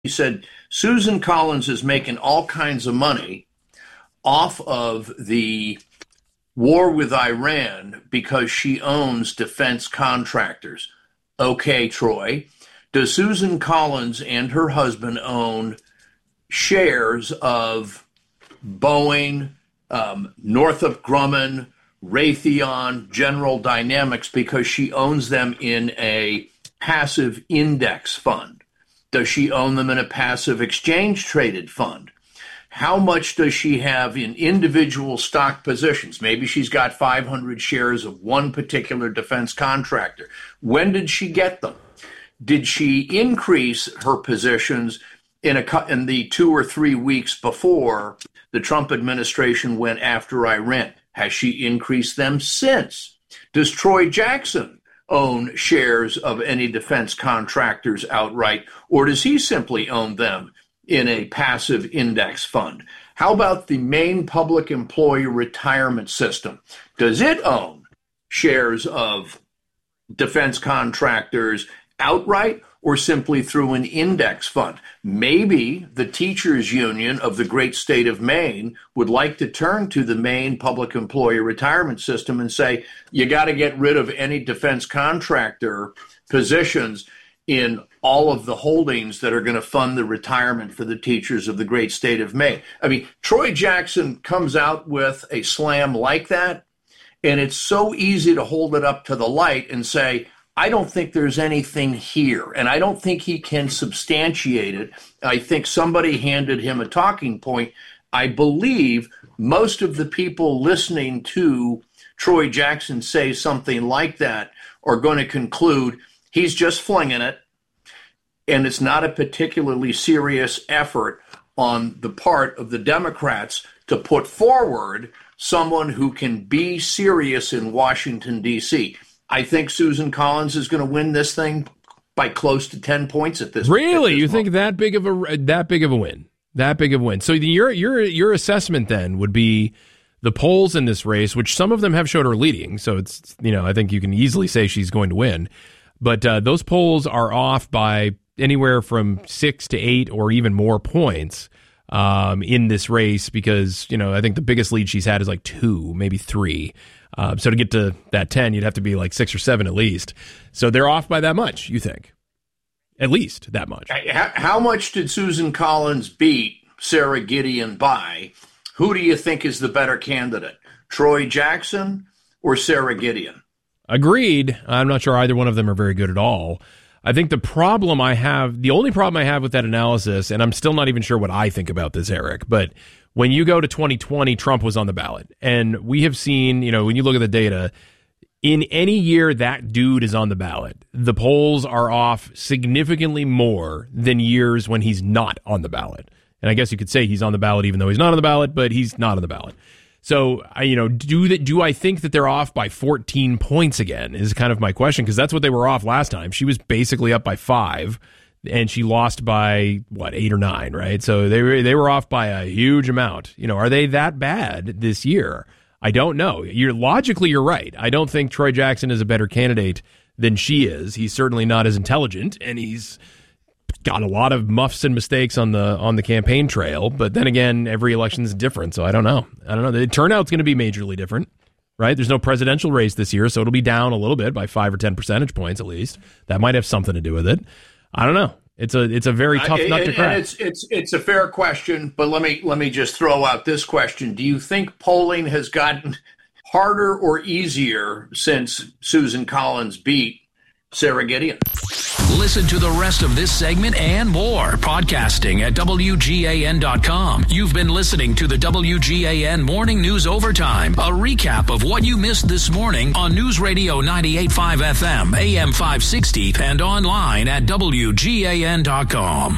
He said, Susan Collins is making all kinds of money off of the war with Iran because she owns defense contractors. Okay, Troy, does Susan Collins and her husband own shares of Boeing, Northrop Grumman, Raytheon, General Dynamics because she owns them in a passive index fund? Does she own them in a passive exchange traded fund? How much does she have in individual stock positions? Maybe she's got 500 shares of one particular defense contractor. When did she get them? Did she increase her positions in the 2 or 3 weeks before the Trump administration went after Iran? Has she increased them since? Does Troy Jackson own shares of any defense contractors outright, or does he simply own them in a passive index fund? How about the Maine Public Employee Retirement System? Does it own shares of defense contractors outright or simply through an index fund? Maybe the teachers union of the great state of Maine would like to turn to the Maine Public Employee Retirement System and say, you got to get rid of any defense contractor positions in all of the holdings that are going to fund the retirement for the teachers of the great state of Maine. I mean, Troy Jackson comes out with a slam like that, and it's so easy to hold it up to the light and say, I don't think there's anything here, and I don't think he can substantiate it. I think somebody handed him a talking point. I believe most of the people listening to Troy Jackson say something like that are going to conclude he's just flinging it, and it's not a particularly serious effort on the part of the Democrats to put forward someone who can be serious in Washington, D.C. I think Susan Collins is going to win this thing by close to 10 points at this. Really, you moment. think that big of a win? That big of a win. So your assessment then would be the polls in this race, which some of them have showed her leading. So it's I think you can easily say she's going to win, but those polls are off by anywhere from 6 to 8 or even more points in this race because I think the biggest lead she's had is like 2, maybe 3. So to get to that 10, you'd have to be like 6 or 7 at least. So they're off by that much, you think? At least that much. How much did Susan Collins beat Sarah Gideon by? Who do you think is the better candidate, Troy Jackson or Sarah Gideon? Agreed. I'm not sure either one of them are very good at all. I think the only problem I have with that analysis, and I'm still not even sure what I think about this, Eric, but when you go to 2020, Trump was on the ballot. And we have seen, when you look at the data, in any year that dude is on the ballot, the polls are off significantly more than years when he's not on the ballot. And I guess you could say he's on the ballot even though he's not on the ballot, but he's not on the ballot. So, do I think that they're off by 14 points again is kind of my question, because that's what they were off last time. She was basically up by 5. And she lost by 8 or 9, right? So they were off by a huge amount. Are they that bad this year? I don't know. You're right. I don't think Troy Jackson is a better candidate than she is. He's certainly not as intelligent, and he's got a lot of muffs and mistakes on the campaign trail. But then again, every election is different, so I don't know. The turnout's going to be majorly different, right? There's no presidential race this year, so it'll be down a little bit by 5 or 10 percentage points at least. That might have something to do with it. I don't know. It's a very tough nut to crack. It's a fair question, but let me just throw out this question: do you think polling has gotten harder or easier since Susan Collins beat Sarah Gideon? Listen to the rest of this segment and more podcasting at WGAN.com. You've been listening to the WGAN Morning News Overtime, a recap of what you missed this morning on News Radio 98.5 FM, AM 560, and online at WGAN.com.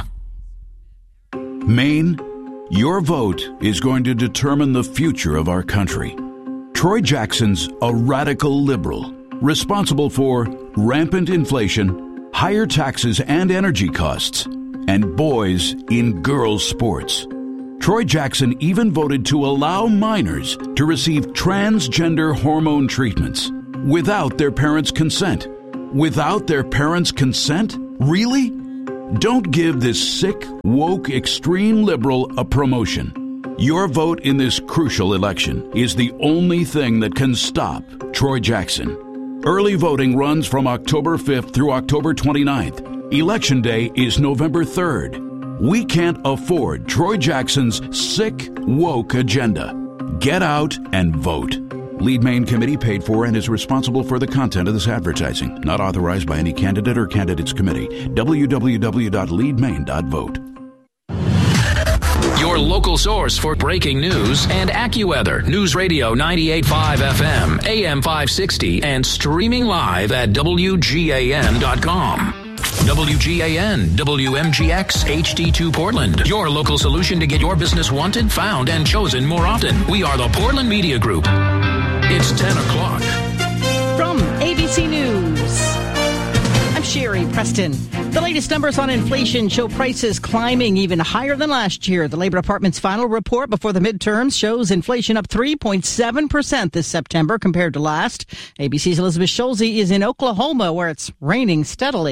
Maine, your vote is going to determine the future of our country. Troy Jackson's a radical liberal, responsible for rampant inflation, higher taxes and energy costs, and boys in girls' sports. Troy Jackson even voted to allow minors to receive transgender hormone treatments without their parents' consent. Without their parents' consent? Really? Don't give this sick, woke, extreme liberal a promotion. Your vote in this crucial election is the only thing that can stop Troy Jackson. Early voting runs from October 5th through October 29th. Election Day is November 3rd. We can't afford Troy Jackson's sick, woke agenda. Get out and vote. Lead Maine Committee paid for and is responsible for the content of this advertising. Not authorized by any candidate or candidates committee. www.leadmaine.vote. Your local source for breaking news and AccuWeather. News Radio 98.5 FM, AM 560, and streaming live at WGAN.com. WGAN, WMGX, HD2 Portland. Your local solution to get your business wanted, found, and chosen more often. We are the Portland Media Group. It's 10 o'clock. From ABC News, I'm Sherry Preston. The latest numbers on inflation show prices climbing even higher than last year. The Labor Department's final report before the midterms shows inflation up 3.7% this September compared to last. ABC's Elizabeth Schulze is in Oklahoma, where it's raining steadily.